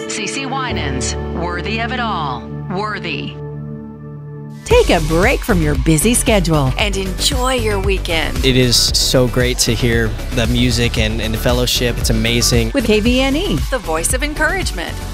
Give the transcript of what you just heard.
CeCe Winans, Worthy of It All. Worthy. Take a break from your busy schedule and enjoy your weekend. It is so great to hear the music and the fellowship. It's amazing. With KVNE, the voice of encouragement.